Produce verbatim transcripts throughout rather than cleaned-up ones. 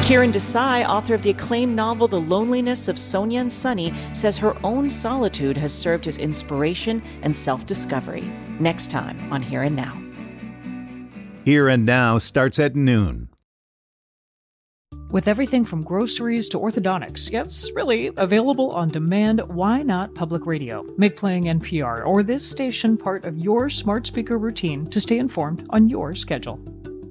Kiran Desai, author of the acclaimed novel The Loneliness of Sonia and Sunny, says her own solitude has served as inspiration and self-discovery. Next time on Here and Now. Here and Now starts at noon. With everything from groceries to orthodontics, yes, really, available on demand, why not public radio? Make playing N P R or this station part of your smart speaker routine to stay informed on your schedule.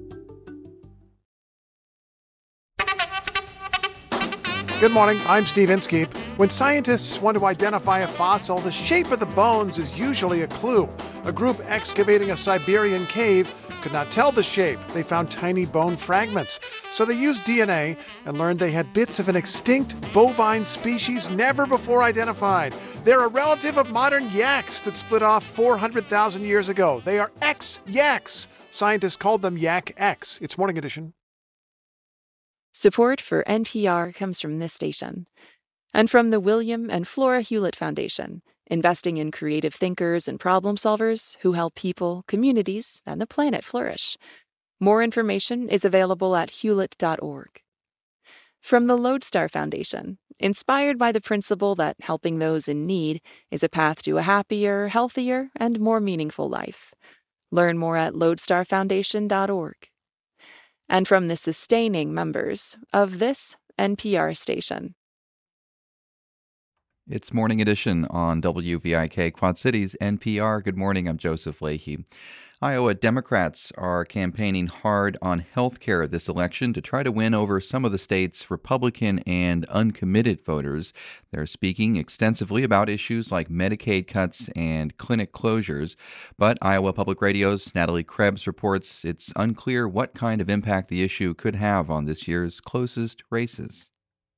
Good morning, I'm Steve Inskeep. When scientists want to identify a fossil, the shape of the bones is usually a clue. A group excavating a Siberian cave could not tell the shape. They found tiny bone fragments. So they used D N A and learned they had bits of an extinct bovine species never before identified. They're a relative of modern yaks that split off four hundred thousand years ago. They are X-yaks. Scientists called them Yak X. It's Morning Edition. Support for N P R comes from this station and from the William and Flora Hewlett Foundation, investing in creative thinkers and problem solvers who help people, communities, and the planet flourish. More information is available at hewlett dot org. From the Lodestar Foundation, inspired by the principle that helping those in need is a path to a happier, healthier, and more meaningful life. Learn more at lodestar foundation dot org. And from the sustaining members of this N P R station. It's Morning Edition on W V I K Quad Cities N P R. Good morning, I'm Joseph Leahy. Iowa Democrats are campaigning hard on health care this election to try to win over some of the state's Republican and uncommitted voters. They're speaking extensively about issues like Medicaid cuts and clinic closures. But Iowa Public Radio's Natalie Krebs reports it's unclear what kind of impact the issue could have on this year's closest races.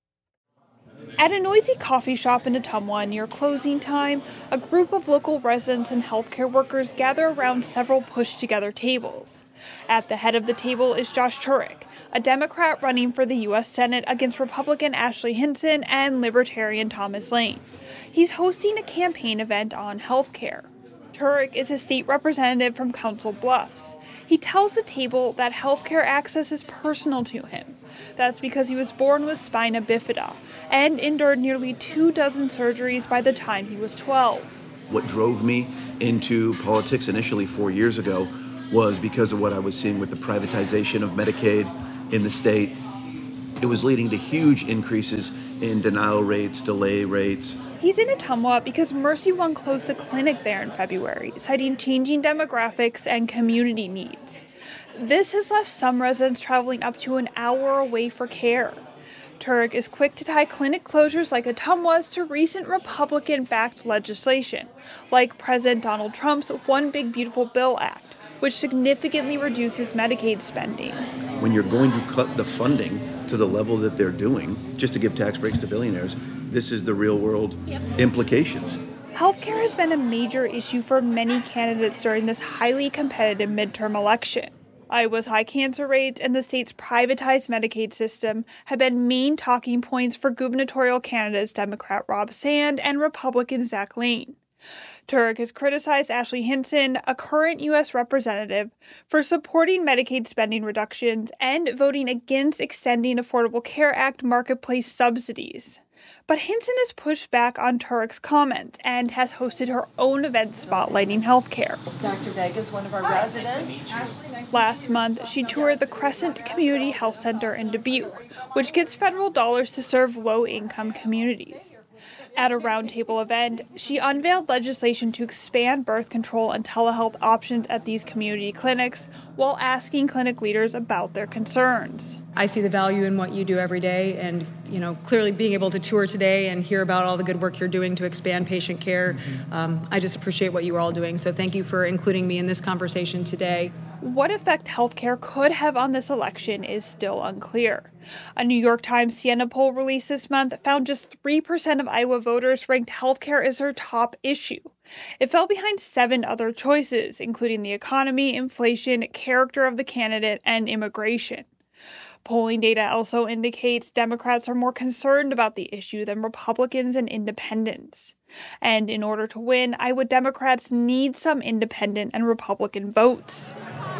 At a noisy coffee shop in Ottumwa near closing time, a group of local residents and healthcare workers gather around several pushed-together tables. At the head of the table is Josh Turek, a Democrat running for the U S Senate against Republican Ashley Hinson and Libertarian Thomas Lane. He's hosting a campaign event on healthcare. Turek is a state representative from Council Bluffs. He tells the table that healthcare access is personal to him. That's because he was born with spina bifida and endured nearly two dozen surgeries by the time he was twelve. What drove me into politics initially four years ago was because of what I was seeing with the privatization of Medicaid in the state. It was leading to huge increases in denial rates, delay rates. He's in Ottumwa because Mercy One closed a clinic there in February, citing changing demographics and community needs. This has left some residents traveling up to an hour away for care. Turek is quick to tie clinic closures like Ottumwa's to recent Republican-backed legislation, like President Donald Trump's One Big Beautiful Bill Act, which significantly reduces Medicaid spending. When you're going to cut the funding to the level that they're doing, just to give tax breaks to billionaires, this is the real-world yep. implications. Healthcare has been a major issue for many candidates during this highly competitive midterm election. Iowa's high cancer rates and the state's privatized Medicaid system have been main talking points for gubernatorial candidates Democrat Rob Sand and Republican Zach Lane. Turek has criticized Ashley Hinson, a current U S representative, for supporting Medicaid spending reductions and voting against extending Affordable Care Act marketplace subsidies. But Hinson has pushed back on Turek's comments and has hosted her own event spotlighting healthcare. Doctor Vega is one of our Hi, residents. Nice Last month, she toured the Crescent Community Health Center in Dubuque, which gets federal dollars to serve low-income communities. At a roundtable event, she unveiled legislation to expand birth control and telehealth options at these community clinics while asking clinic leaders about their concerns. I see the value in what you do every day, and you know, clearly being able to tour today and hear about all the good work you're doing to expand patient care, um, I just appreciate what you are all doing. So thank you for including me in this conversation today. What effect healthcare could have on this election is still unclear. A New York Times Siena poll released this month found just three percent of Iowa voters ranked healthcare as their top issue. It fell behind seven other choices, including the economy, inflation, character of the candidate, and immigration. Polling data also indicates Democrats are more concerned about the issue than Republicans and independents. And in order to win, Iowa Democrats need some independent and Republican votes.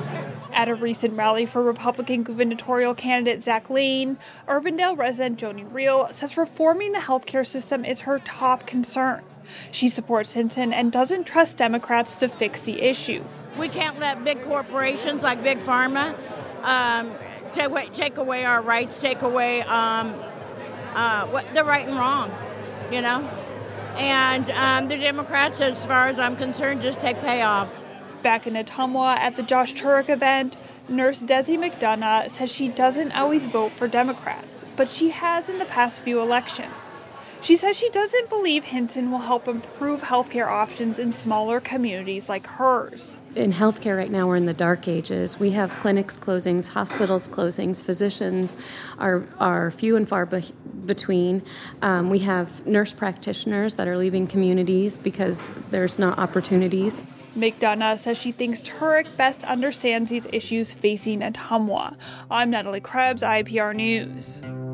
At a recent rally for Republican gubernatorial candidate Zach Lane, Urbandale resident Joni Reel says reforming the healthcare system is her top concern. She supports Hinton and doesn't trust Democrats to fix the issue. We can't let big corporations like Big Pharma um, take, away, take away our rights, take away um, uh, what the right and wrong, you know? And um, the Democrats, as far as I'm concerned, just take payoffs. Back in Ottumwa at the Josh Turek event, nurse Desi McDonough says she doesn't always vote for Democrats, but she has in the past few elections. She says she doesn't believe Hinton will help improve healthcare options in smaller communities like hers. In healthcare right now, we're in the dark ages. We have clinics closings, hospitals closings, physicians are, are few and far be- between. Um, we have nurse practitioners that are leaving communities because there's not opportunities. McDonough says she thinks Turek best understands these issues facing Ottumwa. I'm Natalie Krebs, I P R News.